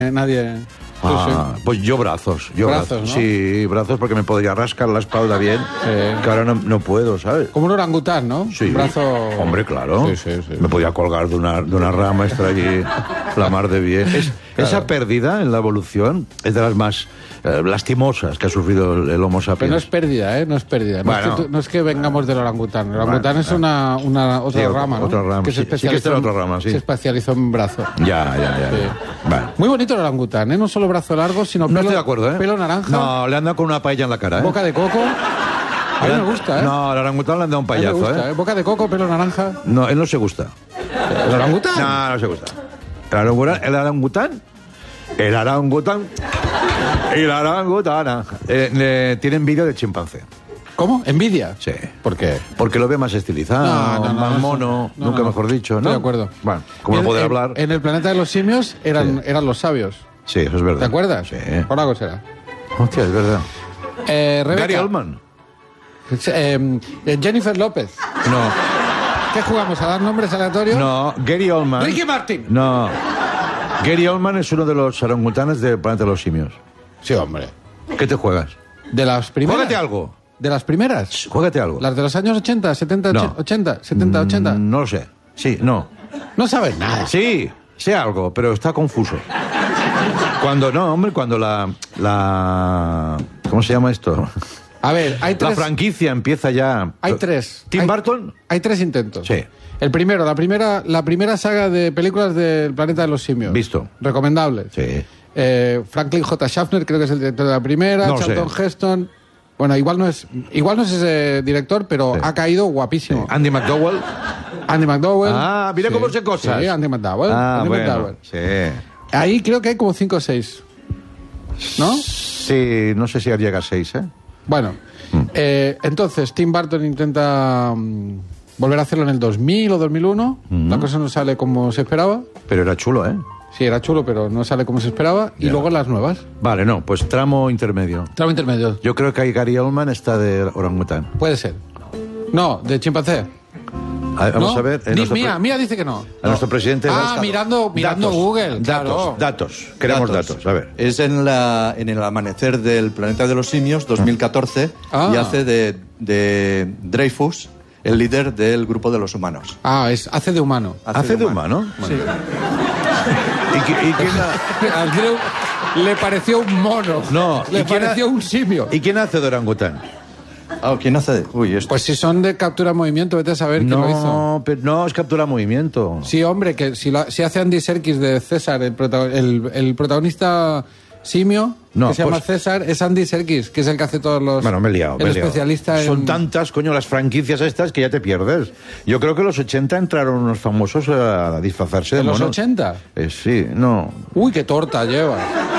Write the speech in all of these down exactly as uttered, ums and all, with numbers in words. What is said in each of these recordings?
nadie... Ah, sí, sí. Pues yo brazos. Yo brazos, brazos. ¿no? Sí, brazos porque me podría rascar la espalda bien. Sí. Que ahora no, no puedo, ¿sabes? Como un orangután, ¿no? Sí. Un brazo... Hombre, claro. Sí, sí, sí. Me podía colgar de una, de una rama, estar allí la mar de bien. Es, Claro. Esa pérdida en la evolución es de las más eh, lastimosas que ha sufrido el, el Homo sapiens. Pero no es pérdida, ¿eh? No es pérdida. No, Bueno. es, que, tú- no es que vengamos del orangután. El orangután Bueno, es una, una otra Sí, rama, ¿no? otra rama. Que se Sí, sí que está en especializó, otra rama, sí. se especializó en brazo. Ya, ya, ya. Sí. ya. Vale. Muy bonito el orangután, ¿eh? No solo brazo largo, sino No pelo, estoy de acuerdo, ¿eh? pelo naranja, No, le han dado con una paella en la cara, ¿eh? boca de coco. A mí Le me han- gusta, ¿eh? No, al orangután le han dado un A mí me payazo, gusta, ¿eh? ¿eh? Boca de coco, pelo naranja. No, él no se gusta. ¿El orangután? No, no se gusta. El orangután, el orangután, el orangután y la orangutana eh, le- tienen vídeo de chimpancé. ¿Cómo? ¿Envidia? Sí. ¿Por qué? Porque lo ve más estilizado, No, no, no, más eso- mono, no, nunca no, no. mejor dicho, ¿no? Estoy de acuerdo. Bueno, como no En- poder en- hablar... En el planeta de los simios eran, Sí. eran los sabios. Sí, eso es verdad. ¿Te acuerdas? Sí. Por algo será. Hostia, es verdad. Eh, Rebeca. Gary Oldman. Eh, eh, Jennifer López. No, ¿Qué jugamos? ¿A dar nombres aleatorios? no, Gary Oldman... Ricky Martin. No. Gary Oldman es uno de los orangutanes del planeta de los simios. Sí, hombre. ¿Qué te juegas? ¿De las primeras? Juégate algo. ¿De las primeras? Juégate algo. ¿Las de los años ochenta, setenta, No. ochenta, setenta, ochenta? Mm, No lo sé. Sí, no. No sabes nada. Sí, sé algo, pero está confuso. Cuando, no, hombre, cuando la... la ¿Cómo se llama esto? A ver, hay tres... La franquicia empieza ya... Hay tres. ¿Tim Hay- Burton? Hay tres intentos. Sí. El primero, la primera, la primera saga de películas del planeta de los simios. Visto. Recomendables. Sí. Eh, Franklin J. Schaffner, creo que es el director de la primera. No lo Charlton sé. Heston. Bueno, igual no es, igual no es ese director, pero Sí. ha caído guapísimo. Andy McDowell. Andy McDowell. Ah, mira cómo sé cosas. Sí, Andy McDowell. Ah, Andy bueno, McDowell. sí. Ahí creo que hay como cinco o seis. ¿No? Sí, no sé si llega a seis, ¿eh? Bueno, eh, entonces Tim Burton intenta mm, volver a hacerlo en el dos mil o dos mil uno. La cosa no sale como se esperaba. Pero era chulo, ¿eh? Sí, era chulo, pero no sale como se esperaba. Y Ya. luego las nuevas. Vale, no, pues tramo intermedio. Tramo intermedio. Yo creo que ahí Gary Oldman está de orangután. Puede ser. No, de chimpancé. A- Vamos ¿No? a ver... eh, Di- nuestro Mía, pre- Mía dice que no. a nuestro presidente... del Ah, Estado. mirando- mirando Datos, Google, Datos, claro. datos. Queremos datos. A ver. Es en, la, en el amanecer del planeta de los simios, dos mil catorce, Ah. y hace de, de Dreyfus el líder del grupo de los humanos. Ah, es, hace de humano. ¿Hace de humano? Sí. ¿Y, qui- y quién ha- A Andreu le pareció un mono. No, Le ¿y quién pareció ha- un simio. ¿Y quién hace de orangután? Ah, ¿quién hace? de- Uy, esto. Pues si son de captura de movimiento, vete a saber quién lo hizo. No, pero no, es captura movimiento. Sí, hombre, que si, la- si hace Andy Serkis de César, el, prota- el, el protagonista simio, No, que se llama pues- César, es Andy Serkis, que es el que hace todos los... Bueno, me he liado, El me he liado. especialista en... Son tantas, coño, las franquicias estas que ya te pierdes. Yo creo que en los ochenta entraron unos famosos a disfrazarse de ¿En los monos. ochenta? Eh, sí, no. Uy, qué torta lleva.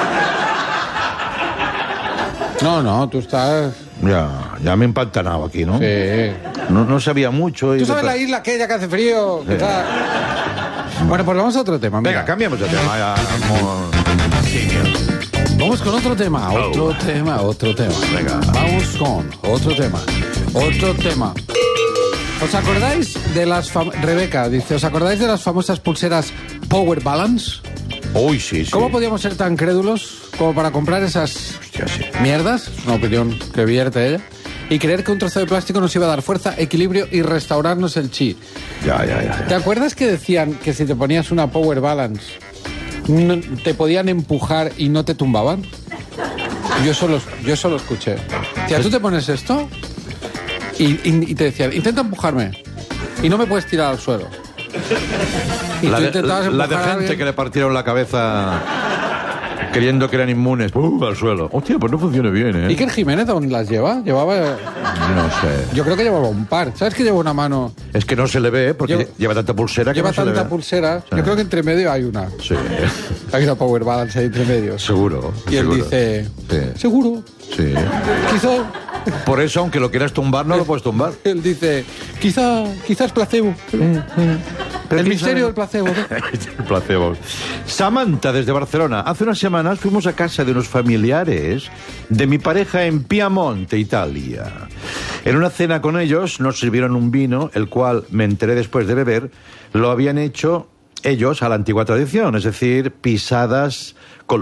No, no, tú estás... Ya, ya me he empantanado aquí, ¿no? Sí. No, no sabía mucho. y ¿Tú de- sabes la isla aquella que hace frío? Que está- Bueno, pues vamos a otro tema. mira. Venga, cambiamos de tema. Ya, mo- Vamos con otro tema, otro tema, otro tema. Venga. Vamos con otro tema, otro tema. ¿Os acordáis de las fam- Rebeca dice, ¿os acordáis de las famosas pulseras Power Balance? Uy, sí, sí. ¿Cómo podíamos ser tan crédulos como para comprar esas Hostia, sí. mierdas? Es una opinión que vierte ella. Y creer que un trozo de plástico nos iba a dar fuerza, equilibrio y restaurarnos el chi. Ya, ya, ya. ¿Te ya. acuerdas que decían que si te ponías una Power Balance no- te podían empujar y no te tumbaban? Yo solo, yo solo escuché. Tía, tú te pones esto y, y- y te decían, intenta empujarme y no me puedes tirar al suelo. Y La tú de, intentabas la de empujar a gente alguien. que le partieron la cabeza creyendo que eran inmunes. ¡Pum! Al suelo. Hostia, pues no funciona bien, ¿eh? ¿Iker Jiménez dónde las lleva? Llevaba... No sé. Yo creo que llevaba un par. ¿Sabes que lleva una mano? Es que no se le ve porque Lleva- lleva tanta pulsera que Lleva no se le tanta ve. pulsera. Sí. Yo creo que entre medio hay una. Sí, Hay una Power Balance ahí entre medio. seguro. Y él seguro. dice, Sí. seguro, Sí. quizá... Por eso, aunque lo quieras tumbar, no lo puedes tumbar. Él dice, quizá, quizás placebo. El misterio del placebo. ¿no? El placebo. Samantha, desde Barcelona. Hace unas semanas fuimos a casa de unos familiares de mi pareja en Piamonte, Italia. En una cena con ellos nos sirvieron un vino, el cual, me enteré después de beber, lo habían hecho ellos a la antigua tradición, es decir, pisadas